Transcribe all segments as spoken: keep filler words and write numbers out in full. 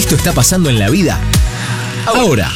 Esto está pasando en la vida ahora.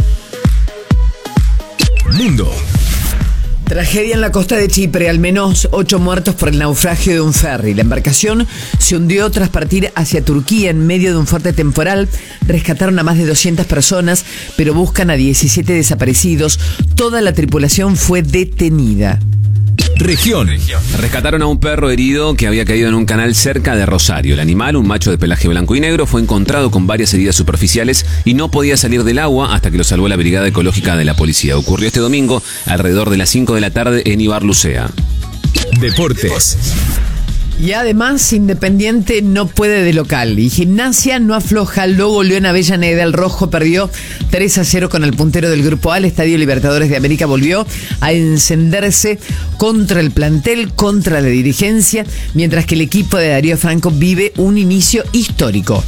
Mundo. Tragedia en la costa de Chipre, al menos ocho muertos por el naufragio de un ferry. La embarcación se hundió tras partir hacia Turquía en medio de un fuerte temporal. Rescataron a más de doscientas personas, pero buscan a diecisiete desaparecidos. Toda la tripulación fue detenida. Región. Rescataron a un perro herido que había caído en un canal cerca de Rosario. El animal, un macho de pelaje blanco y negro, fue encontrado con varias heridas superficiales y no podía salir del agua hasta que lo salvó la Brigada Ecológica de la Policía. Ocurrió este domingo alrededor de las cinco de la tarde en Ibarlucea. Deportes. Y además, Independiente no puede de local. Y Gimnasia no afloja, lo goleó en Avellaneda. El rojo perdió tres a cero con el puntero del Grupo A. El Estadio Libertadores de América volvió a encenderse contra el plantel, contra la dirigencia, mientras que el equipo de Darío Franco vive un inicio histórico.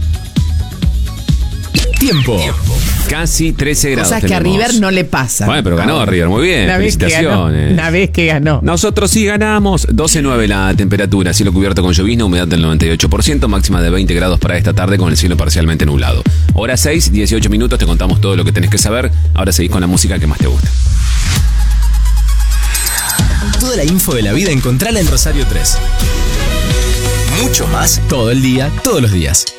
Tiempo. Casi trece grados. Cosas que a River no le pasa. Bueno, pero ganó River, muy bien. Una vez que ganó, Felicitaciones. una vez que ganó. Nosotros sí ganamos. doce nueve la temperatura, cielo cubierto con llovizna, humedad del noventa y ocho por ciento, máxima de veinte grados para esta tarde con el cielo parcialmente nublado. Hora seis, dieciocho minutos, te contamos todo lo que tenés que saber. Ahora seguís con la música que más te gusta. Toda la info de la vida encontrala en Rosario tres. Mucho más todo el día, todos los días.